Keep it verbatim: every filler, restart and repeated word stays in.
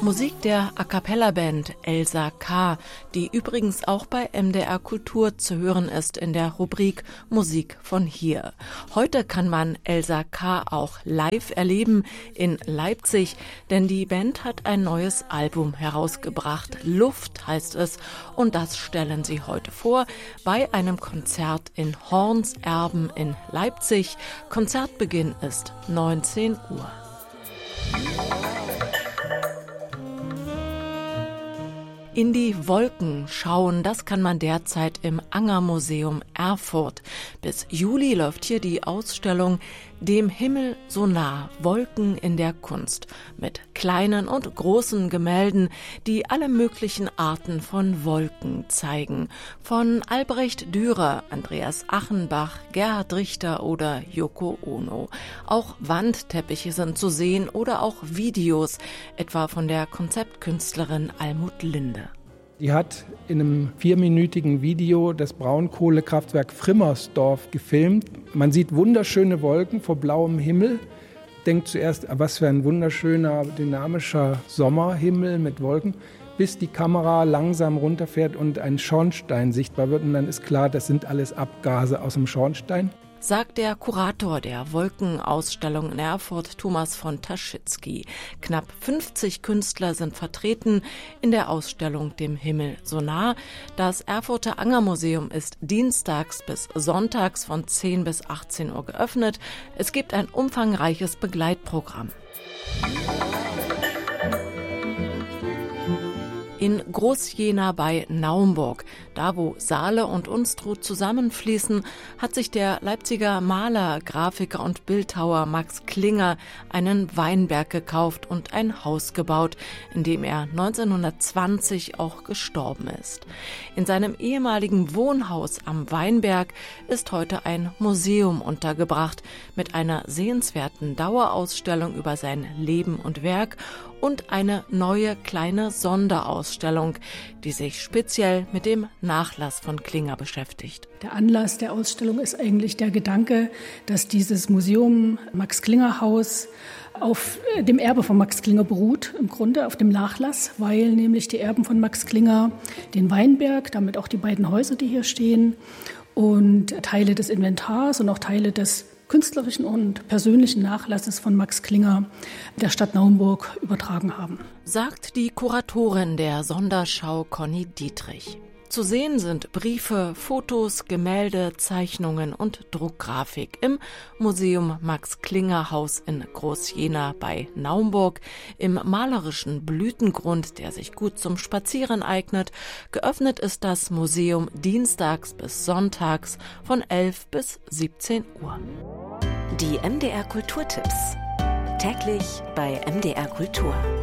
Musik der A-cappella-Band Elsa K., die übrigens auch bei M D R Kultur zu hören ist in der Rubrik Musik von hier. Heute kann man Elsa K. auch live erleben in Leipzig, denn die Band hat ein neues Album herausgebracht. Luft heißt es, und das stellen sie heute vor bei einem Konzert in Hornserben in Leipzig. Konzertbeginn ist neunzehn Uhr. In die Wolken schauen, das kann man derzeit im Anger-Museum Erfurt. Bis Juli läuft hier die Ausstellung Dem Himmel so nah, Wolken in der Kunst, mit kleinen und großen Gemälden, die alle möglichen Arten von Wolken zeigen. Von Albrecht Dürer, Andreas Achenbach, Gerhard Richter oder Yoko Ono. Auch Wandteppiche sind zu sehen oder auch Videos, etwa von der Konzeptkünstlerin Almut Linde. Die hat in einem vierminütigen Video das Braunkohlekraftwerk Frimmersdorf gefilmt. Man sieht wunderschöne Wolken vor blauem Himmel. Denkt zuerst, was für ein wunderschöner, dynamischer Sommerhimmel mit Wolken, bis die Kamera langsam runterfährt und ein Schornstein sichtbar wird. Und dann ist klar, das sind alles Abgase aus dem Schornstein. Sagt der Kurator der Wolkenausstellung in Erfurt, Thomas von Taschitzky. Knapp fünfzig Künstler sind vertreten in der Ausstellung Dem Himmel so nah. Das Erfurter Anger-Museum ist dienstags bis sonntags von zehn bis achtzehn Uhr geöffnet. Es gibt ein umfangreiches Begleitprogramm. In Groß-Jena bei Naumburg, da wo Saale und Unstrut zusammenfließen, hat sich der Leipziger Maler, Grafiker und Bildhauer Max Klinger einen Weinberg gekauft und ein Haus gebaut, in dem er neunzehnhundertzwanzig auch gestorben ist. In seinem ehemaligen Wohnhaus am Weinberg ist heute ein Museum untergebracht mit einer sehenswerten Dauerausstellung über sein Leben und Werk und eine neue kleine Sonderausstellung, die sich speziell mit dem Nachlass von Klinger beschäftigt. Der Anlass der Ausstellung ist eigentlich der Gedanke, dass dieses Museum Max-Klinger-Haus auf dem Erbe von Max Klinger beruht, im Grunde auf dem Nachlass, weil nämlich die Erben von Max Klinger den Weinberg, damit auch die beiden Häuser, die hier stehen, und Teile des Inventars und auch Teile des künstlerischen und persönlichen Nachlasses von Max Klinger der Stadt Naumburg übertragen haben. Sagt die Kuratorin der Sonderschau Conny Dietrich. Zu sehen sind Briefe, Fotos, Gemälde, Zeichnungen und Druckgrafik im Museum Max Klinger Haus in Groß-Jena bei Naumburg, im malerischen Blütengrund, der sich gut zum Spazieren eignet. Geöffnet ist das Museum dienstags bis sonntags von elf bis siebzehn Uhr. Die M D R Kulturtipps. Täglich bei M D R Kultur.